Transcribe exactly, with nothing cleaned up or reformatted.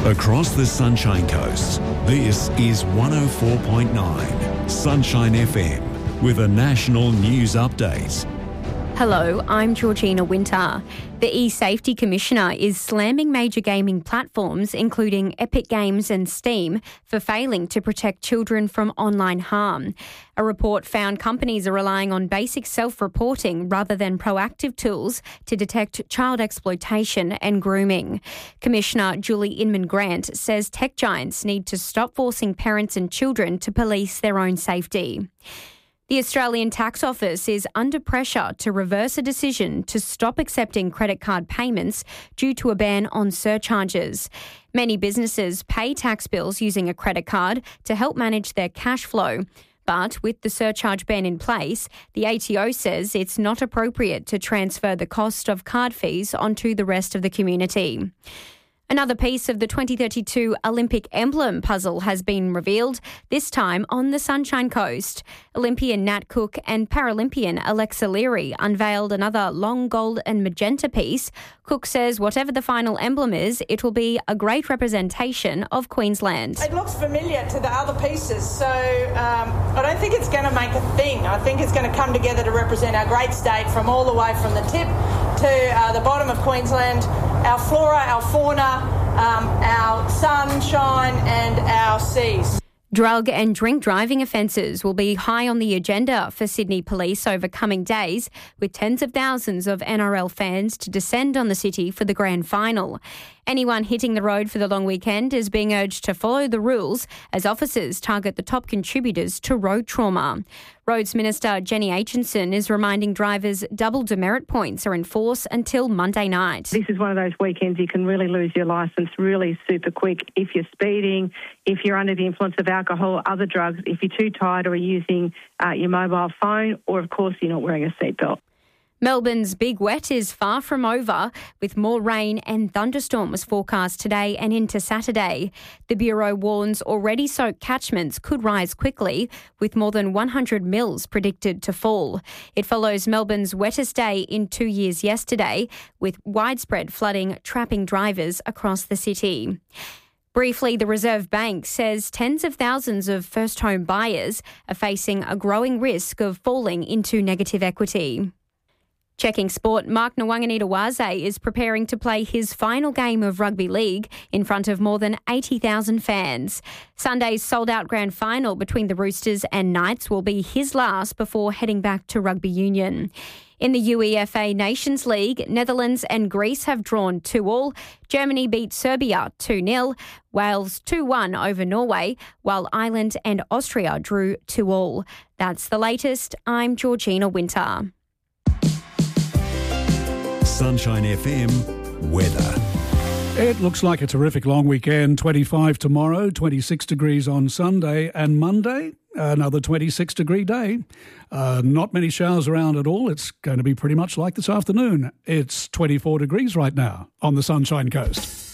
Across the Sunshine Coast, this is one oh four point nine Sunshine F M with a national news update. Hello, I'm Georgina Winter. The e-Safety Commissioner is slamming major gaming platforms, including Epic Games and Steam, for failing to protect children from online harm. A report found companies are relying on basic self-reporting rather than proactive tools to detect child exploitation and grooming. Commissioner Julie Inman-Grant says tech giants need to stop forcing parents and children to police their own safety. The Australian Tax Office is under pressure to reverse a decision to stop accepting credit card payments due to a ban on surcharges. Many businesses pay tax bills using a credit card to help manage their cash flow. But with the surcharge ban in place, the A T O says it's not appropriate to transfer the cost of card fees onto the rest of the community. Another piece of the twenty thirty-two Olympic emblem puzzle has been revealed, this time on the Sunshine Coast. Olympian Nat Cook and Paralympian Alexa Leary unveiled another long gold and magenta piece. Cook says whatever the final emblem is, it will be a great representation of Queensland. It looks familiar to the other pieces, so um, I don't think it's going to make a thing. I think it's going to come together to represent our great state from all the way from the tip to uh, the bottom of Queensland, our flora, our fauna, um, our sunshine and our seas. Drug and drink driving offences will be high on the agenda for Sydney Police over coming days, with tens of thousands of N R L fans to descend on the city for the grand final. Anyone hitting the road for the long weekend is being urged to follow the rules as officers target the top contributors to road trauma. Roads Minister Jenny Aitchison is reminding drivers double demerit points are in force until Monday night. This is one of those weekends you can really lose your licence really super quick if you're speeding, if you're under the influence of alcohol or other drugs, if you're too tired or using uh, your mobile phone, or of course you're not wearing a seatbelt. Melbourne's big wet is far from over, with more rain and thunderstorms forecast today and into Saturday. The Bureau warns already soaked catchments could rise quickly, with more than one hundred mils predicted to fall. It follows Melbourne's wettest day in two years yesterday, with widespread flooding trapping drivers across the city. Briefly, the Reserve Bank says tens of thousands of first home buyers are facing a growing risk of falling into negative equity. Checking sport, Mark Nwanganita-Waze is preparing to play his final game of rugby league in front of more than eighty thousand fans. Sunday's sold-out grand final between the Roosters and Knights will be his last before heading back to rugby union. In the UEFA Nations League, Netherlands and Greece have drawn two all. Germany beat Serbia two nil, Wales two one over Norway, while Ireland and Austria drew two all. That's the latest. I'm Georgina Winter. Sunshine F M weather. It looks like a terrific long weekend. twenty-five tomorrow, twenty-six degrees on Sunday, and Monday, another twenty-six degree day. Uh, not many showers around at all. It's going to be pretty much like this afternoon. It's twenty-four degrees right now on the Sunshine Coast.